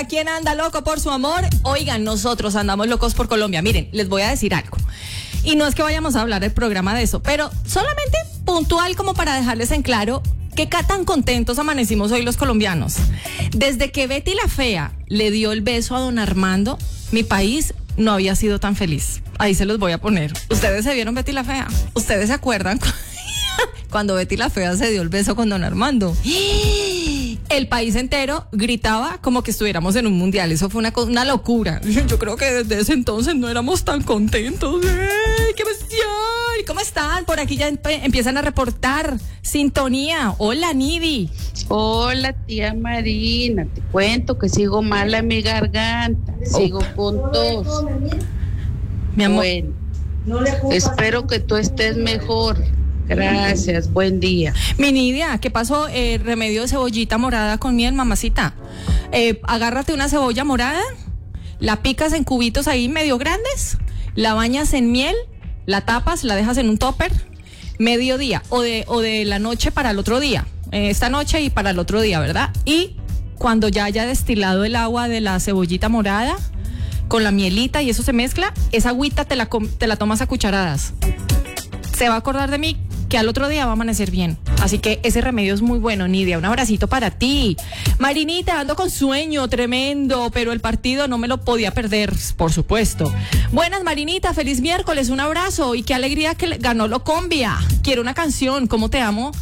Colombia. ¿Quién anda loco por su amor? Oigan, nosotros andamos locos por Colombia. Miren, les voy a decir algo. Y no es que vayamos a hablar del programa de eso, pero solamente puntual como para dejarles en claro qué tan contentos amanecimos hoy los colombianos. Desde que Betty la Fea le dio el beso a don Armando, mi país no había sido tan feliz. Ahí se los voy a poner. ¿Ustedes se vieron Betty la Fea? ¿Ustedes se acuerdan cuando Betty la Fea se dio el beso con don Armando? El país entero gritaba como que estuviéramos en un mundial. Eso fue una locura. Yo creo que desde ese entonces no éramos tan contentos. ¡Ay, qué emoción! ¿Cómo están? Por aquí ya empiezan a reportar sintonía. Hola, Nidi. Hola, tía Marina. Te cuento que sigo mal en mi garganta. Sigo con tos. Mi amor. Bueno, espero que tú estés mejor. Gracias, buen día. Mi Nidia, ¿qué pasó? Remedio de cebollita morada con miel, mamacita. Agárrate una cebolla morada, la picas en cubitos ahí medio grandes, la bañas en miel, la tapas, la dejas en un topper, mediodía o de la noche para el otro día. Esta noche y para el otro día, ¿verdad? Y cuando ya haya destilado el agua de la cebollita morada con la mielita y eso se mezcla, esa agüita te la tomas a cucharadas. Se va a acordar de mí que al otro día va a amanecer bien. Así que ese remedio es muy bueno, Nidia. Un abracito para ti. Marinita, ando con sueño tremendo, pero el partido no me lo podía perder, por supuesto. Buenas, Marinita, feliz miércoles, un abrazo y qué alegría que ganó Locombia. Quiero una canción, ¿Cómo te amo?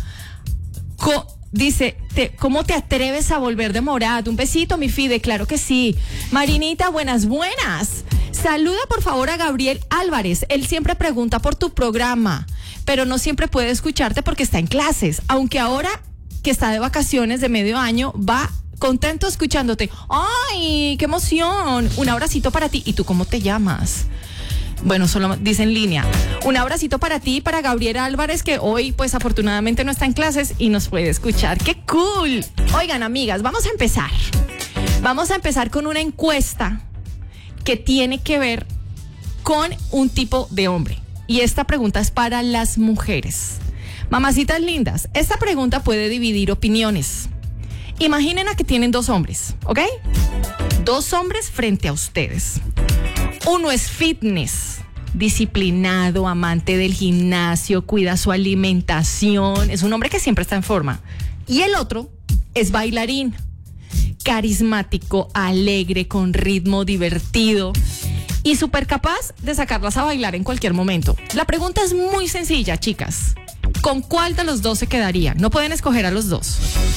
Dice, ¿cómo te atreves a volver de Morat? Un besito, mi Fide, claro que sí. Marinita, buenas. Saluda por favor a Gabriel Álvarez. Él siempre pregunta por tu programa, pero no siempre puede escucharte porque está en clases. Aunque ahora que está de vacaciones de medio año, va contento escuchándote. ¡Ay, qué emoción! Un abracito para ti. ¿Y tú cómo te llamas? Bueno, solo dice en línea. Un abracito para ti y para Gabriel Álvarez, que hoy pues afortunadamente no está en clases y nos puede escuchar. ¡Qué cool! Oigan, amigas, vamos a empezar. Vamos a empezar con una encuesta que tiene que ver con un tipo de hombre. Y esta pregunta es para las mujeres. Mamacitas lindas, esta pregunta puede dividir opiniones. Imaginen a que tienen dos hombres, ¿ok? Dos hombres frente a ustedes. Uno es fitness, disciplinado, amante del gimnasio, cuida su alimentación, es un hombre que siempre está en forma. Y el otro es bailarín, carismático, alegre, con ritmo, divertido y súper capaz de sacarlas a bailar en cualquier momento. La pregunta es muy sencilla, chicas. ¿Con cuál de los dos se quedarían? No pueden escoger a los dos.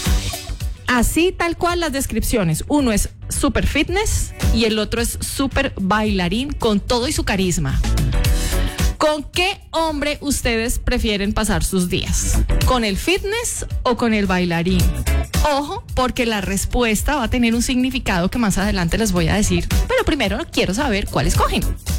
Así tal cual las descripciones. Uno es super fitness y el otro es super bailarín con todo y su carisma. ¿Con qué hombre ustedes prefieren pasar sus días? ¿Con el fitness o con el bailarín? Ojo, porque la respuesta va a tener un significado que más adelante les voy a decir. Pero primero quiero saber cuál escogen.